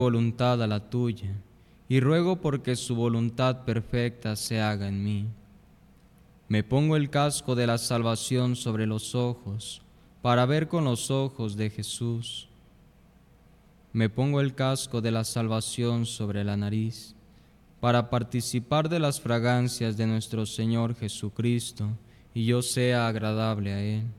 voluntad a la tuya, y ruego porque su voluntad perfecta se haga en mí. Me pongo el casco de la salvación sobre los ojos, para ver con los ojos de Jesús. Me pongo el casco de la salvación sobre la nariz, para participar de las fragancias de nuestro Señor Jesucristo, y yo sea agradable a Él.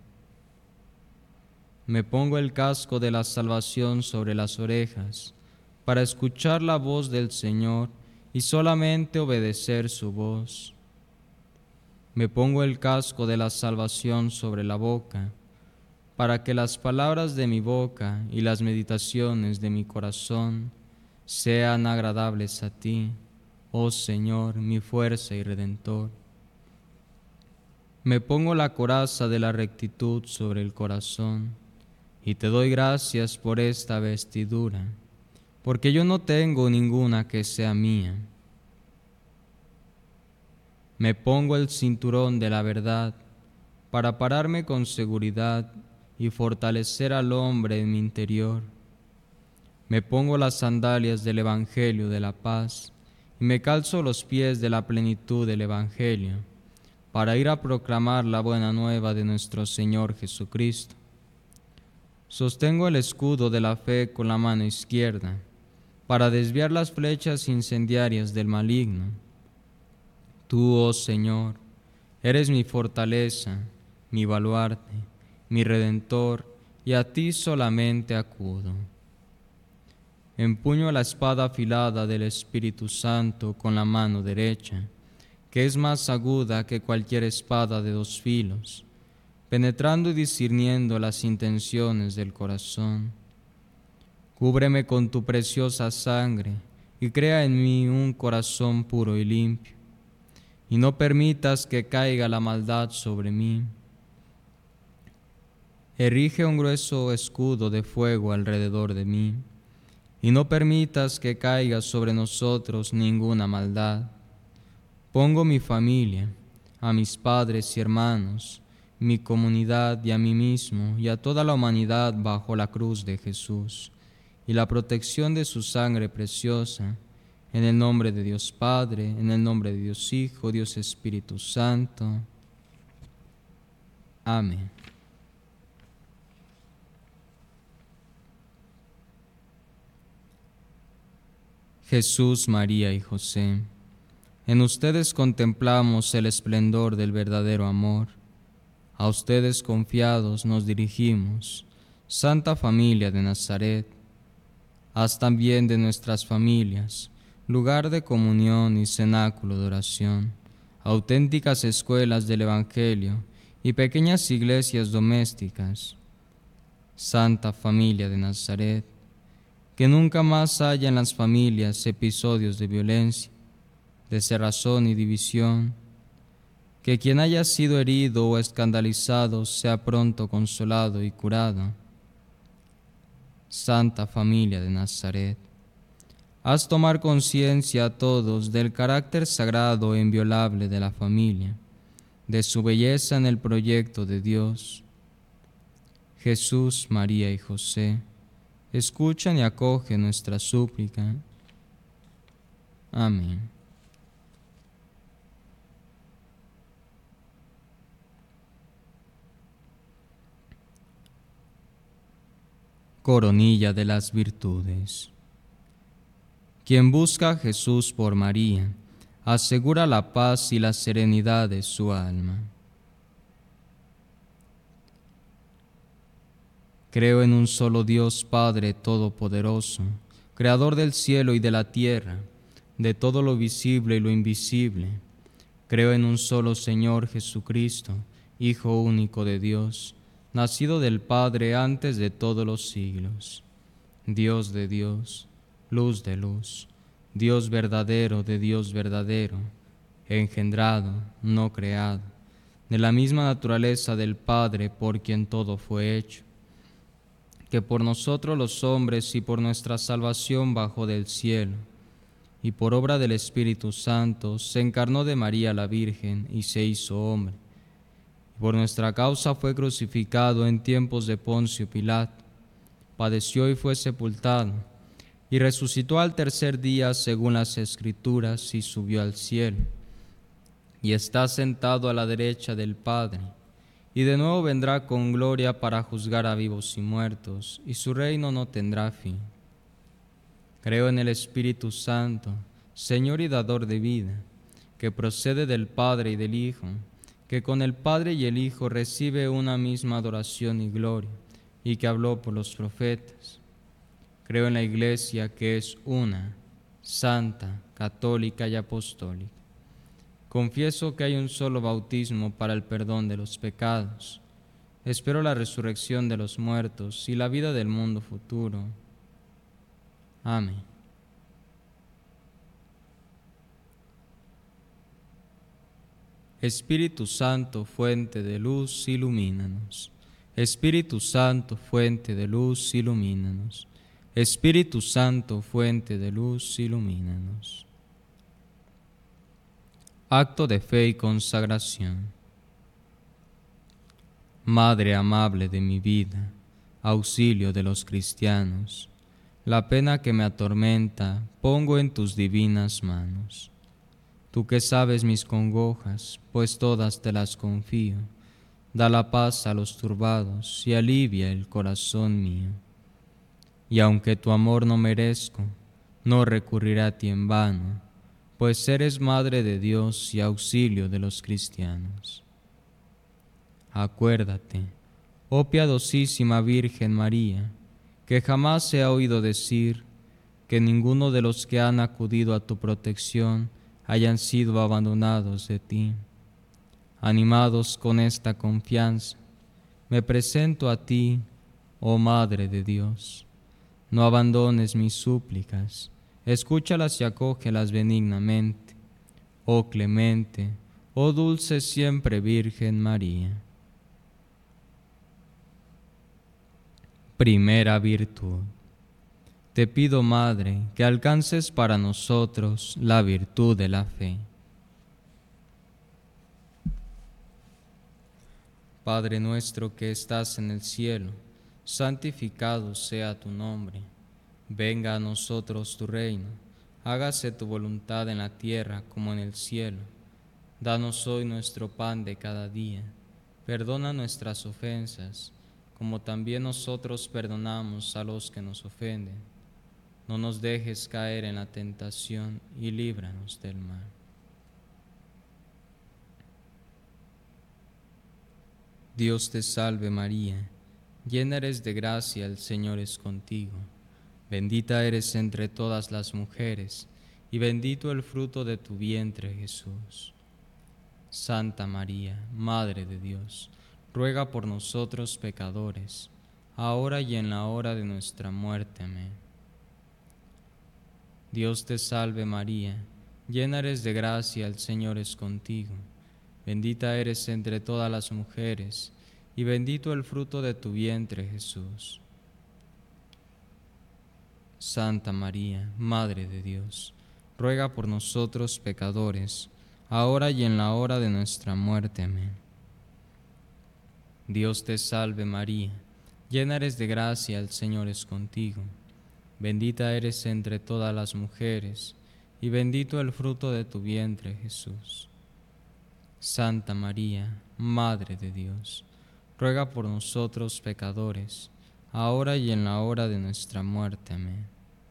Me pongo el casco de la salvación sobre las orejas, para escuchar la voz del Señor y solamente obedecer su voz. Me pongo el casco de la salvación sobre la boca, para que las palabras de mi boca y las meditaciones de mi corazón sean agradables a ti, oh Señor, mi fuerza y Redentor. Me pongo la coraza de la rectitud sobre el corazón, y te doy gracias por esta vestidura, porque yo no tengo ninguna que sea mía. Me pongo el cinturón de la verdad para pararme con seguridad y fortalecer al hombre en mi interior. Me pongo las sandalias del Evangelio de la paz y me calzo los pies de la plenitud del Evangelio para ir a proclamar la buena nueva de nuestro Señor Jesucristo. Sostengo el escudo de la fe con la mano izquierda para desviar las flechas incendiarias del maligno. Tú, oh Señor, eres mi fortaleza, mi baluarte, mi Redentor, y a ti solamente acudo. Empuño la espada afilada del Espíritu Santo con la mano derecha, que es más aguda que cualquier espada de dos filos, penetrando y discerniendo las intenciones del corazón. Cúbreme con tu preciosa sangre y crea en mí un corazón puro y limpio, y no permitas que caiga la maldad sobre mí. Erige un grueso escudo de fuego alrededor de mí, y no permitas que caiga sobre nosotros ninguna maldad. Pongo mi familia, a mis padres y hermanos, mi comunidad y a mí mismo y a toda la humanidad bajo la cruz de Jesús y la protección de su sangre preciosa, en el nombre de Dios Padre, en el nombre de Dios Hijo, Dios Espíritu Santo. Amén. Jesús, María y José, en ustedes contemplamos el esplendor del verdadero amor. A ustedes confiados nos dirigimos, Santa Familia de Nazaret. Haz también de nuestras familias lugar de comunión y cenáculo de oración, auténticas escuelas del Evangelio y pequeñas iglesias domésticas. Santa Familia de Nazaret, que nunca más haya en las familias episodios de violencia, de cerrazón y división, que quien haya sido herido o escandalizado sea pronto consolado y curado. Santa Familia de Nazaret, haz tomar conciencia a todos del carácter sagrado e inviolable de la familia, de su belleza en el proyecto de Dios. Jesús, María y José, escuchan y acogen nuestra súplica. Amén. Coronilla de las virtudes. Quien busca a Jesús por María, asegura la paz y la serenidad de su alma. Creo en un solo Dios Padre Todopoderoso, Creador del cielo y de la tierra, de todo lo visible y lo invisible. Creo en un solo Señor Jesucristo, Hijo único de Dios, nacido del Padre antes de todos los siglos, Dios de Dios, luz de luz, Dios verdadero de Dios verdadero, engendrado, no creado, de la misma naturaleza del Padre por quien todo fue hecho, que por nosotros los hombres y por nuestra salvación bajó del cielo, y por obra del Espíritu Santo se encarnó de María la Virgen y se hizo hombre. Por nuestra causa fue crucificado en tiempos de Poncio Pilato, padeció y fue sepultado, y resucitó al tercer día según las Escrituras y subió al cielo, y está sentado a la derecha del Padre, y de nuevo vendrá con gloria para juzgar a vivos y muertos, y su reino no tendrá fin. Creo en el Espíritu Santo, Señor y dador de vida, que procede del Padre y del Hijo, que con el Padre y el Hijo recibe una misma adoración y gloria, y que habló por los profetas. Creo en la Iglesia, que es una, santa, católica y apostólica. Confieso que hay un solo bautismo para el perdón de los pecados. Espero la resurrección de los muertos y la vida del mundo futuro. Amén. Espíritu Santo, fuente de luz, ilumínanos. Espíritu Santo, fuente de luz, ilumínanos. Espíritu Santo, fuente de luz, ilumínanos. Acto de fe y consagración. Madre amable de mi vida, auxilio de los cristianos, la pena que me atormenta pongo en tus divinas manos. Tú que sabes mis congojas, pues todas te las confío, da la paz a los turbados y alivia el corazón mío. Y aunque tu amor no merezco, no recurriré a ti en vano, pues eres Madre de Dios y auxilio de los cristianos. Acuérdate, oh piadosísima Virgen María, que jamás se ha oído decir que ninguno de los que han acudido a tu protección hayan sido abandonados de ti. Animados con esta confianza, me presento a ti, oh Madre de Dios. No abandones mis súplicas, escúchalas y acógelas benignamente. Oh clemente, oh dulce siempre Virgen María. Primera virtud. Te pido, Madre, que alcances para nosotros la virtud de la fe. Padre nuestro que estás en el cielo, santificado sea tu nombre. Venga a nosotros tu reino, hágase tu voluntad en la tierra como en el cielo. Danos hoy nuestro pan de cada día. Perdona nuestras ofensas, como también nosotros perdonamos a los que nos ofenden. No nos dejes caer en la tentación y líbranos del mal. Dios te salve María, llena eres de gracia, el Señor es contigo. Bendita eres entre todas las mujeres, y bendito el fruto de tu vientre, Jesús. Santa María, Madre de Dios, ruega por nosotros pecadores, ahora y en la hora de nuestra muerte. Amén. Dios te salve María, llena eres de gracia, el Señor es contigo. Bendita eres entre todas las mujeres, y bendito el fruto de tu vientre, Jesús. Santa María, Madre de Dios, ruega por nosotros pecadores, ahora y en la hora de nuestra muerte. Amén. Dios te salve María, llena eres de gracia, el Señor es contigo. Bendita eres entre todas las mujeres, y bendito el fruto de tu vientre, Jesús. Santa María, Madre de Dios, ruega por nosotros pecadores, ahora y en la hora de nuestra muerte. Amén.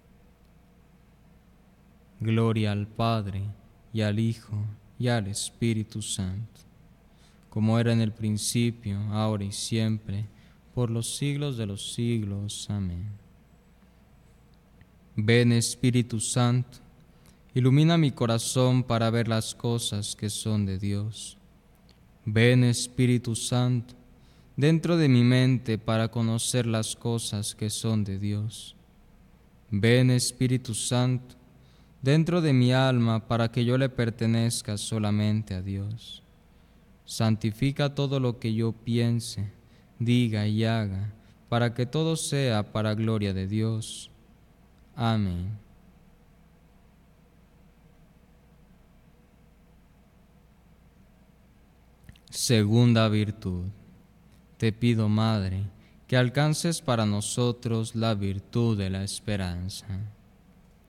Gloria al Padre, y al Hijo, y al Espíritu Santo, como era en el principio, ahora y siempre, por los siglos de los siglos. Amén. Ven Espíritu Santo, ilumina mi corazón para ver las cosas que son de Dios. Ven Espíritu Santo, dentro de mi mente para conocer las cosas que son de Dios. Ven Espíritu Santo, dentro de mi alma para que yo le pertenezca solamente a Dios. Santifica todo lo que yo piense, diga y haga, para que todo sea para gloria de Dios. Amén. Segunda virtud. Te pido, Madre, que alcances para nosotros la virtud de la esperanza.